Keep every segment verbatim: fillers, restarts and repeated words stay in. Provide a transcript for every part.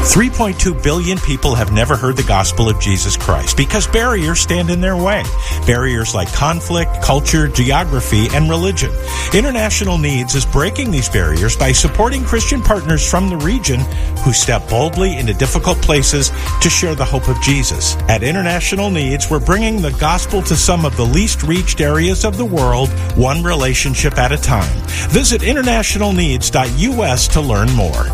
three point two billion people have never heard the gospel of Jesus Christ because barriers stand in their way. Barriers like conflict, culture, geography, and religion. International Needs is breaking these barriers by supporting Christian partners from the region who step boldly into difficult places to share the hope of Jesus. At International Needs, we're bringing the gospel to some of the least reached areas of the world, one relationship at a time. Visit international needs dot U S to learn more.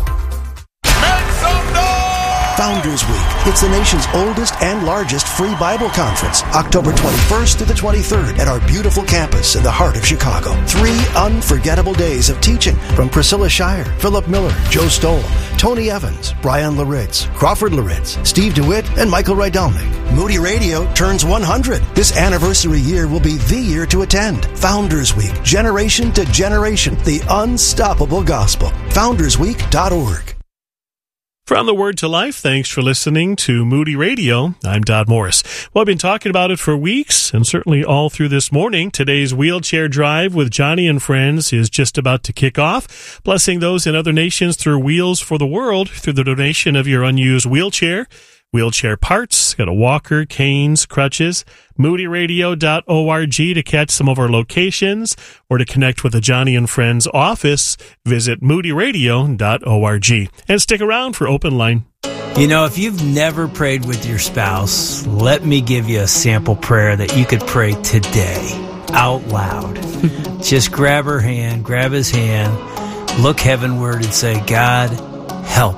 Founders Week. It's the nation's oldest and largest free Bible conference, October twenty-first to the twenty-third at our beautiful campus in the heart of Chicago. Three unforgettable days of teaching from Priscilla Shire, Philip Miller, Joe Stoll, Tony Evans, Brian Laritz, Crawford Laritz, Steve DeWitt, and Michael Rydelnik. Moody Radio turns one hundred. This anniversary year will be the year to attend. Founders Week, generation to generation, the unstoppable gospel. founders week dot org. From the Word to Life, thanks for listening to Moody Radio. I'm Dodd Morris. Well, I've been talking about it for weeks, and certainly all through this morning. Today's Wheelchair Drive with Johnny and Friends is just about to kick off, blessing those in other nations through Wheels for the World through the donation of your unused wheelchair. Wheelchair parts, got a walker, canes, crutches, moody radio dot org to catch some of our locations, or to connect with the Johnny and Friends office, visit moody radio dot org. And stick around for Open Line. You know, if you've never prayed with your spouse, let me give you a sample prayer that you could pray today, out loud. Just grab her hand, grab his hand, look heavenward and say, God, help.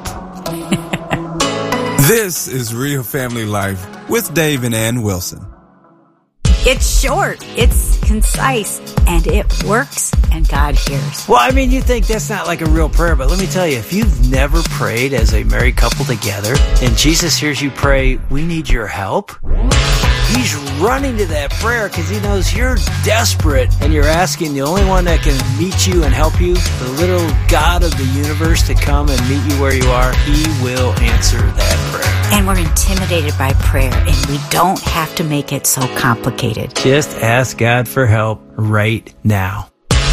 This is Real Family Life with Dave and Ann Wilson. It's short, it's concise, and it works, and God hears. Well, I mean, you think that's not like a real prayer, but let me tell you, if you've never prayed as a married couple together, and Jesus hears you pray, we need your help, he's running to that prayer because he knows you're desperate, and you're asking the only one that can meet you and help you, the little God of the universe, to come and meet you where you are. He will answer that prayer. And we're intimidated by prayer, and we don't have to make it so complicated. Just ask God for help right now.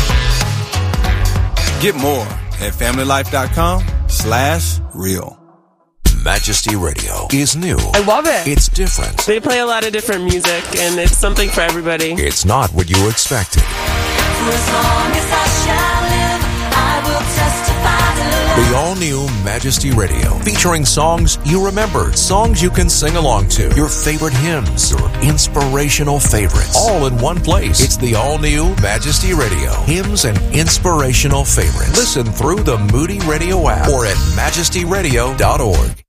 Get more at family life dot com slash real. Majesty Radio is new. I love it. It's different. They play a lot of different music, and it's something for everybody. It's not what you expected. For as long as I shall live, I will testify to love. The all-new Majesty Radio, featuring songs you remember, songs you can sing along to, your favorite hymns, your inspirational favorites, all in one place. It's the all-new Majesty Radio, hymns and inspirational favorites. Listen through the Moody Radio app or at majesty radio dot org.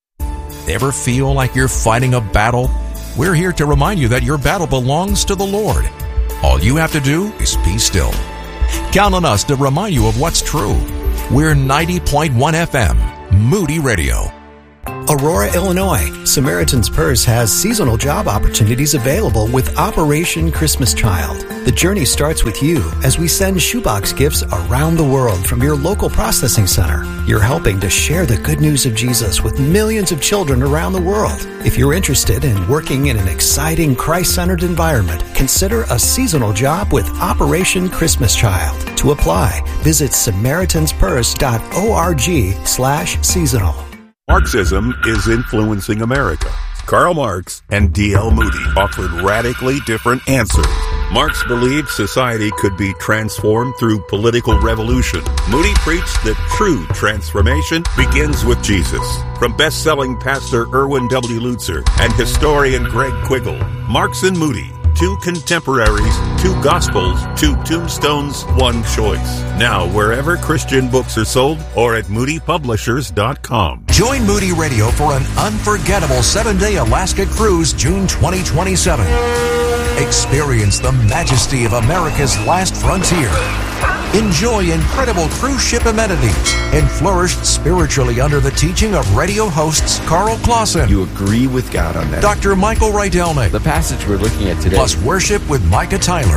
Ever feel like you're fighting a battle? We're here to remind you that your battle belongs to the Lord. All you have to do is be still. Count on us to remind you of what's true. We're ninety point one F M, Moody Radio. Aurora, Illinois. Samaritan's Purse has seasonal job opportunities available with Operation Christmas Child. The journey starts with you as we send shoebox gifts around the world from your local processing center. You're helping to share the good news of Jesus with millions of children around the world. If you're interested in working in an exciting Christ-centered environment, consider a seasonal job with Operation Christmas Child. To apply, visit samaritans purse dot org slash seasonal. Marxism is influencing America. Karl Marx and D L Moody offered radically different answers. Marx believed society could be transformed through political revolution. Moody preached that true transformation begins with Jesus. From best-selling pastor Erwin W. Lutzer and historian Greg Quiggle, Marx and Moody, two contemporaries, two gospels, two tombstones, one choice. Now, wherever Christian books are sold or at moody publishers dot com. Join Moody Radio for an unforgettable seven-day Alaska cruise June twenty twenty-seven. Experience the majesty of America's last frontier. Enjoy incredible cruise ship amenities and flourish spiritually under the teaching of radio hosts Carl Clausen. You agree with God on that. Doctor Michael Rydelnik. The passage we're looking at today. Plus worship with Micah Tyler.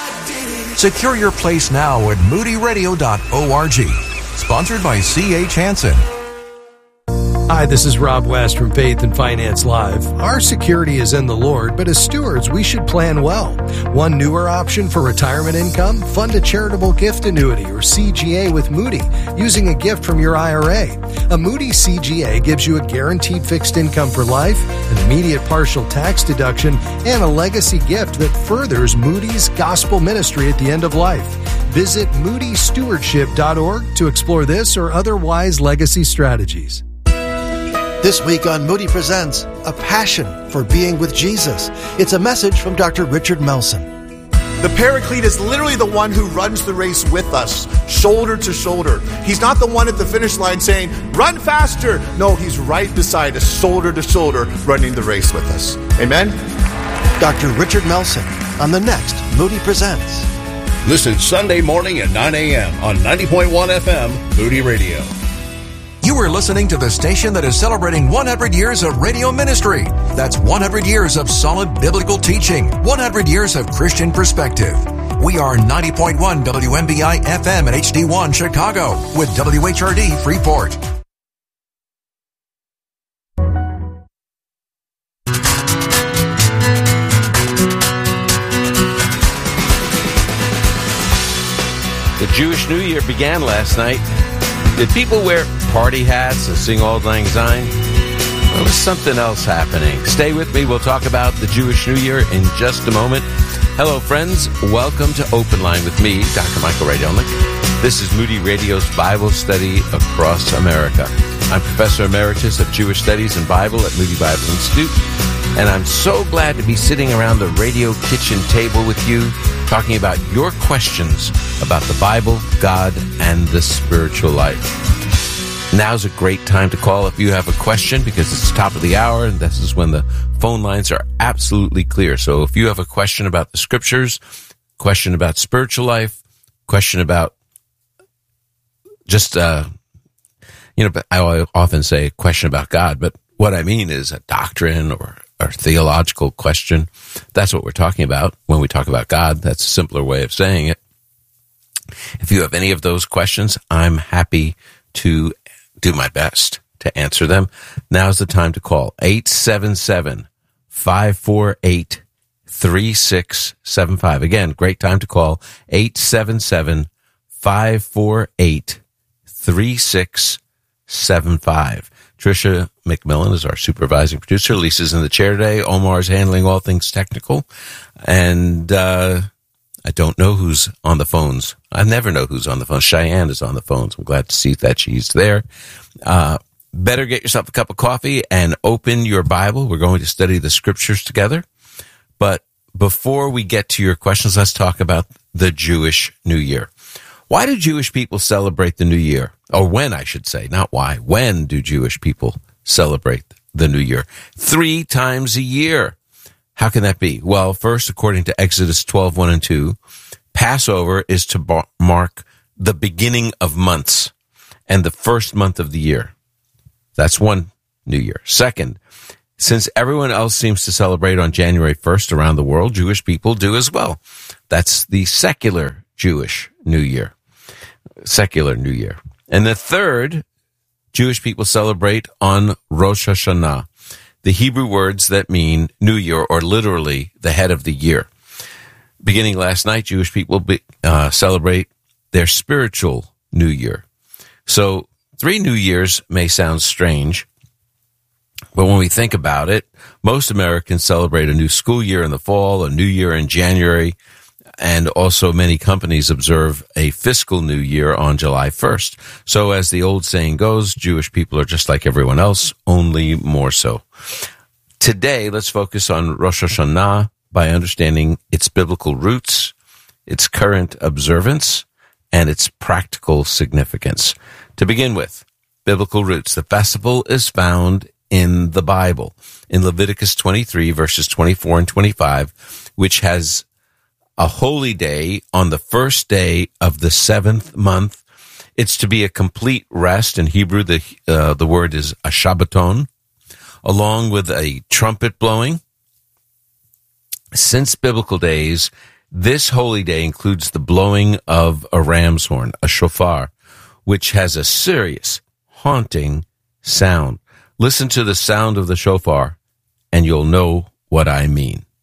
Secure your place now at moody radio dot org. Sponsored by C H Hansen. Hi, this is Rob West from Faith and Finance Live. Our security is in the Lord, but as stewards, we should plan well. One newer option for retirement income, fund a charitable gift annuity or C G A with Moody using a gift from your I R A. A Moody C G A gives you a guaranteed fixed income for life, an immediate partial tax deduction, and a legacy gift that furthers Moody's gospel ministry at the end of life. Visit moody stewardship dot org to explore this or other wise legacy strategies. This week on Moody Presents, A Passion for Being with Jesus. It's a message from Doctor Richard Melson. The Paraclete is literally the one who runs the race with us, shoulder to shoulder. He's not the one at the finish line saying, run faster. No, he's right beside us, shoulder to shoulder, running the race with us. Amen? Doctor Richard Melson on the next Moody Presents. Listen Sunday morning at nine a.m. on ninety point one F M, Moody Radio. You are listening to the station that is celebrating one hundred years of radio ministry. That's one hundred years of solid biblical teaching, one hundred years of Christian perspective. We are ninety point one W M B I F M and H D one Chicago with W H R D Freeport. The Jewish New Year began last night. Did people wear party hats and sing Auld Lang Syne? There was something else happening. Stay with me. We'll talk about the Jewish New Year in just a moment. Hello, friends. Welcome to Open Line with me, Doctor Michael Rydelnik. This is Moody Radio's Bible study across America. I'm Professor Emeritus of Jewish Studies and Bible at Moody Bible Institute, and I'm so glad to be sitting around the radio kitchen table with you, talking about your questions about the Bible, God, and the spiritual life. Now's a great time to call if you have a question, because it's the top of the hour, and this is when the phone lines are absolutely clear. So if you have a question about the scriptures, question about spiritual life, question about just, uh, you know, I often say question about God, but what I mean is a doctrine or or theological question. That's what we're talking about when we talk about God. That's a simpler way of saying it. If you have any of those questions, I'm happy to do my best to answer them. Now's the time to call eight seven seven, five four eight, three six seven five. Again, great time to call eight seven seven, five four eight, three six seven five. Tricia McMillan is our supervising producer. Lisa's in the chair today. Omar's handling all things technical. And uh, I don't know who's on the phones. I never know who's on the phone. Cheyenne is on the phones. I'm glad to see that she's there. Uh, better get yourself a cup of coffee and open your Bible. We're going to study the scriptures together. But before we get to your questions, let's talk about the Jewish New Year. Why do Jewish people celebrate the New Year? Or when, I should say, not why. When do Jewish people celebrate the New Year? Three times a year. How can that be? Well, first, according to Exodus twelve, one and two, Passover is to bar- mark the beginning of months and the first month of the year. That's one New Year. Second, since everyone else seems to celebrate on January first around the world, Jewish people do as well. That's the secular Jewish New Year. Secular New Year. And the third, Jewish people celebrate on Rosh Hashanah, the Hebrew words that mean New Year, or literally the head of the year. Beginning last night, Jewish people be, uh, celebrate their spiritual New Year. So three New Years may sound strange, but when we think about it, most Americans celebrate a new school year in the fall, a new year in January, and also many companies observe a fiscal new year on July first. So as the old saying goes, Jewish people are just like everyone else, only more so. Today, let's focus on Rosh Hashanah by understanding its biblical roots, its current observance, and its practical significance. To begin with, biblical roots. The festival is found in the Bible, in Leviticus twenty-three, verses twenty-four and twenty-five, which has a holy day on the first day of the seventh month. It's to be a complete rest. In Hebrew, the uh, the word is a Shabbaton, along with a trumpet blowing. Since biblical days, this holy day includes the blowing of a ram's horn, a shofar, which has a serious, haunting sound. Listen to the sound of the shofar, and you'll know what I mean.